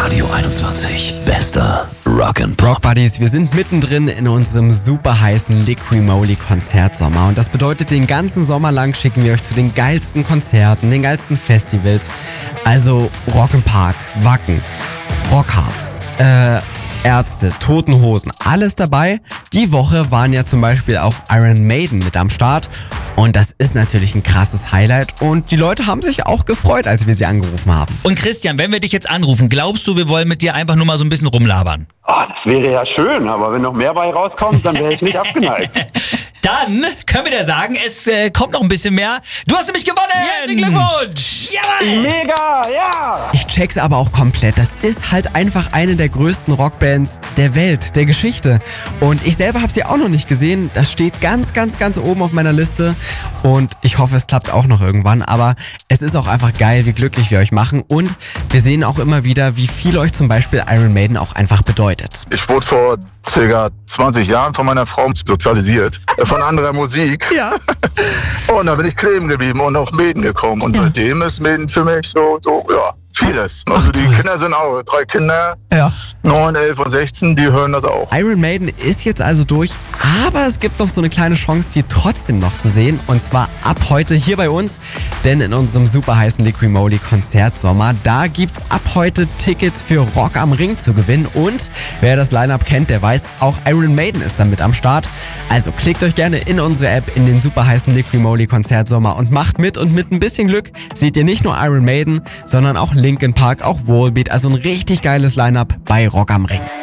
Radio 21. Bester Rock'n'Pop. Rock Buddies, wir sind mittendrin in unserem super heißen Liquimoli Konzertsommer und das bedeutet, den ganzen Sommer lang schicken wir euch zu den geilsten Konzerten, den geilsten Festivals. Also Rock'n'Park, Wacken, Rockharz, Ärzte, Toten Hosen, alles dabei. Die Woche waren ja zum Beispiel auch Iron Maiden mit am Start und das ist natürlich ein krasses Highlight und die Leute haben sich auch gefreut, als wir sie angerufen haben. Und Christian, wenn wir dich jetzt anrufen, glaubst du, wir wollen mit dir einfach nur mal so ein bisschen rumlabern? Das wäre ja schön, aber wenn noch mehr bei rauskommt, dann wäre ich nicht abgeneigt. Dann können wir dir sagen, es kommt noch ein bisschen mehr. Du hast nämlich gewonnen! Herzlichen Glückwunsch! Jawohl! Mega, ja! Ich check's aber auch komplett. Das ist halt einfach eine der größten Rockbands der Welt, der Geschichte. Und ich selber habe sie auch noch nicht gesehen. Das steht ganz, ganz, ganz oben auf meiner Liste. Und ich hoffe, es klappt auch noch irgendwann. Aber es ist auch einfach geil, wie glücklich wir euch machen. Und wir sehen auch immer wieder, wie viel euch zum Beispiel Iron Maiden auch einfach bedeutet. Ich wurde vor ca. 20 Jahren von meiner Frau sozialisiert, von anderer Musik. Ja. Und da bin ich kleben geblieben und auf Maiden gekommen. Und seitdem ist Maiden für mich so, ja, vieles. Also die Kinder sind auch, 3 Kinder, 9, 11 und 16, die hören das auch. Iron Maiden ist jetzt also durch, aber es gibt noch so eine kleine Chance, die trotzdem noch zu sehen. Und zwar ab heute hier bei uns, denn in unserem super heißen Liquimoli Konzertsommer, da gibt's ab heute Tickets für Rock am Ring zu gewinnen. Und wer das Line-Up kennt, der weiß, auch Iron Maiden ist damit am Start. Also klickt euch gerne in unsere App in den super heißen Liquimoli Konzertsommer und macht mit. Und mit ein bisschen Glück seht ihr nicht nur Iron Maiden, sondern auch Linkin Park, auch Volbeat, also ein richtig geiles Line-Up bei Rock am Ring.